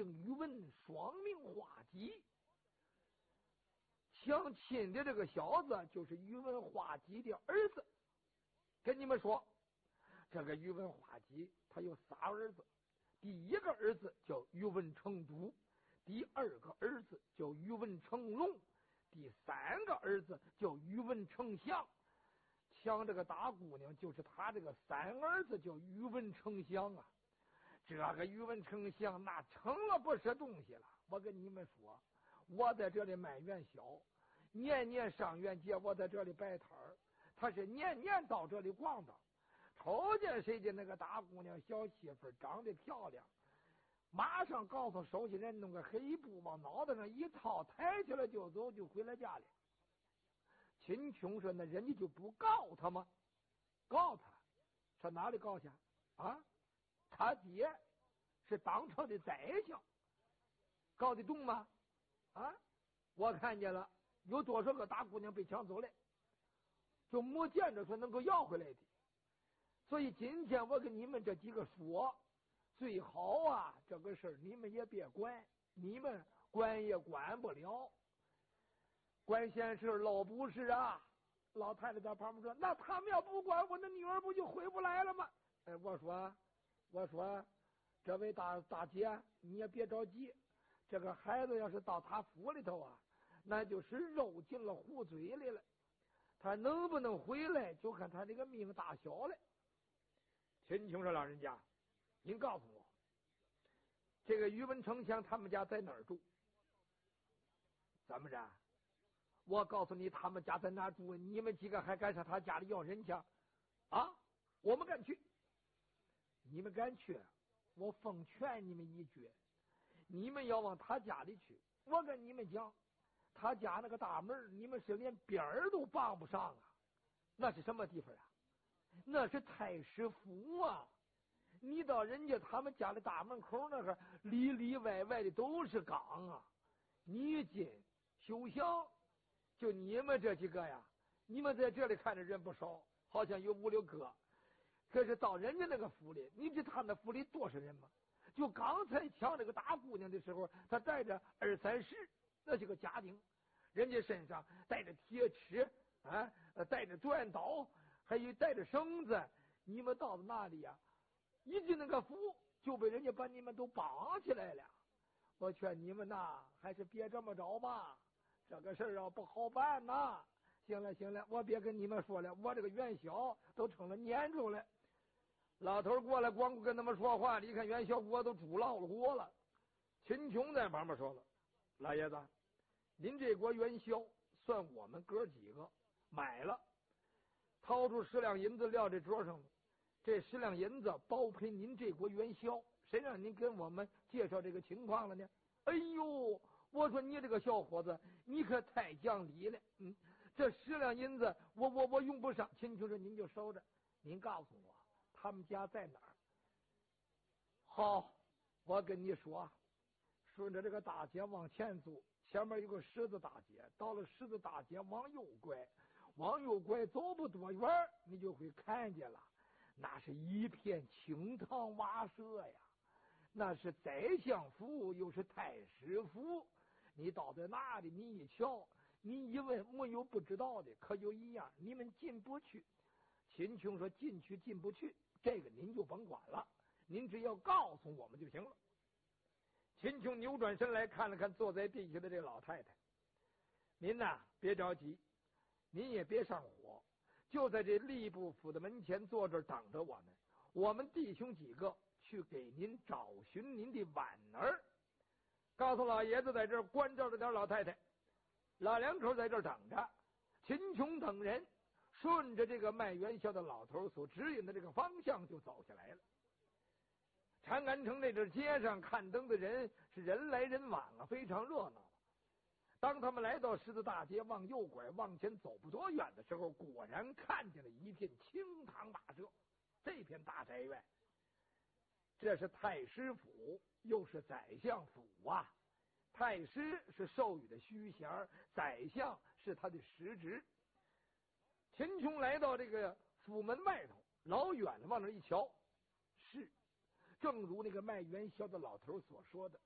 姓宇文，双名华吉。相亲的这个小子就是宇文化及的儿子。跟你们说，这个宇文化及他有仨儿子，第一个儿子叫宇文成都，第二个儿子叫宇文成龙，第三个儿子叫宇文成祥。抢这个大姑娘就是他这个三儿子叫宇文成祥啊。这个宇文成祥那成了不是东西了。我跟你们说，我在这里卖元宵，年年上元节我在这里摆摊儿，他是年年到这里逛荡。瞅见谁家那个大姑娘小媳妇长得漂亮，马上告诉收信人弄个黑布往脑袋上一套，抬起来就走，就回了家里。秦琼说：“那人家就不告他吗？告他，上哪里告去啊？他爹是当朝的宰相，告得动吗？啊，我看见了，有多少个大姑娘被抢走了，就没见着说能够要回来的。所以今天我跟你们这几个说，最好啊，这个事儿你们也别管，你们管也管不了。管闲事老不是啊。”老太太在旁边说：“那他们要不管我，那女儿不就回不来了吗？”哎，我说，这位大姐，你也别着急，这个孩子要是到他府里头啊，那就是肉进了虎嘴里了。他能不能回来，就看他这个命大小了。秦琼说：“老人家，您告诉我，这个宇文丞相他们家在哪儿住？怎么着？我告诉你，他们家在哪住？你们几个还敢上他家里要人去？啊，我们敢去。你们敢去？我奉劝你们一句，你们要往他家里去。我跟你们讲，他家那个大门，你们是连边儿都帮不上啊！那是什么地方啊？那是太师府啊！你到人家他们家的大门口那个，里里外外的都是岗啊！你一进休想。就你们这几个呀，你们在这里看着人不少，好像有5、6个。可是到人家那个府里，你知他那府里多少人吗？就刚才抢这个大姑娘的时候，他带着20、30，那些个家丁，人家身上带着铁尺啊，带着钻刀，还有带着绳子。你们到了那里呀，一进那个府就被人家把你们都绑起来了。我劝你们呐，还是别这么着吧。这个事儿啊不好办呐。行了，我别跟你们说了，我这个元宵都成了年住了。老头过来光顾跟他们说话，你看元宵锅都煮老了锅了。秦琼在旁边说了：“老爷子，您这锅元宵算我们哥几个买了，掏出10两银子撂这桌上了。这10两银子包赔您这锅元宵。谁让您跟我们介绍这个情况了呢？”哎呦，我说你这个小伙子，你可太讲理了。这10两银子我用不上。秦琼说：“您就收着，您告诉我他们家在哪儿？”好，我跟你说，顺着这个大街往前走，前面有个十字大街，到了十字大街往右拐，走不多远你就会看见了，那是一片青塘瓦舍呀，那是宰相府，又是太师府。你到在那里，你一瞧，你一问，没有不知道的，可有一样你们进不去。秦琼说：“进去进不去，这个您就甭管了，您只要告诉我们就行了。”秦琼扭转身来看了看坐在地下的这老太太：“您呐，别着急，您也别上火，就在这吏部府的门前坐这儿等着我们。我们弟兄几个去给您找寻您的婉儿。告诉老爷子在这儿关照着点老太太。”老两口在这儿等着。秦琼等人顺着这个卖元宵的老头所指引的这个方向就走下来了。长安城这阵街上看灯的人是人来人往啊，非常热闹。当他们来到十字大街，往右拐往前走不多远的时候，果然看见了一片青塘瓦舍。这片大宅院，这是太师府，又是宰相府啊。太师是授予的虚衔，宰相是他的实职。秦琼来到这个府门外头，老远的往那一瞧，是正如那个卖元宵的老头所说的，